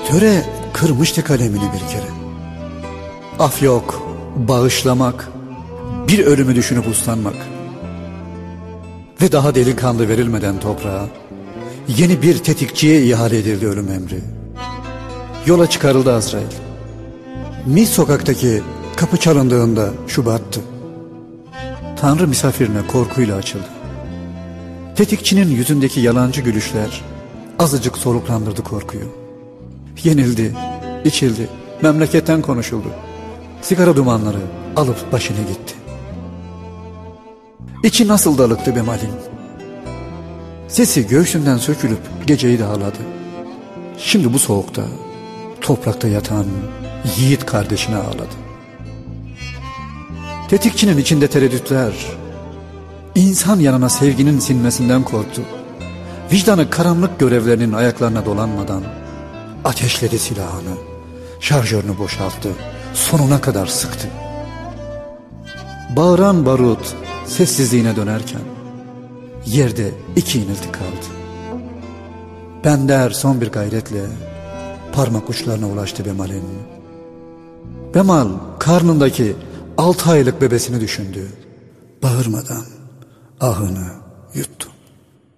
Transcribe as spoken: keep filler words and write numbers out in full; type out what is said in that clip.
Töre kırmıştı kalemini bir kere. Af yok, bağışlamak, bir ölümü düşünüp uslanmak. Ve daha delikanlı verilmeden toprağa, yeni bir tetikçiye ihale edildi ölüm emri. Yola çıkarıldı Azrail. Mis sokaktaki kapı çalındığında Şubat'tı. Tanrı misafirine korkuyla açıldı. Tetikçinin yüzündeki yalancı gülüşler azıcık soluklandırdı korkuyu. Yenildi, içildi, memleketten konuşuldu. Sigara dumanları alıp başına gitti. İçi nasıl dalıktı Bemal'in. Sesi göğsünden sökülüp geceyi dağladı. Şimdi bu soğukta, toprakta yatan yiğit kardeşine ağladı. Tetikçinin içinde tereddütler, insan yanına sevginin sinmesinden korktu. Vicdanı karanlık görevlerinin ayaklarına dolanmadan ateşledi silahını, şarjörünü boşalttı, sonuna kadar sıktı. Bağıran barut sessizliğine dönerken yerde iki inilti kaldı. Bender son bir gayretle parmak uçlarına ulaştı Bemal'in. Bemal karnındaki altı aylık bebesini düşündü. Bağırmadan ahını yuttu.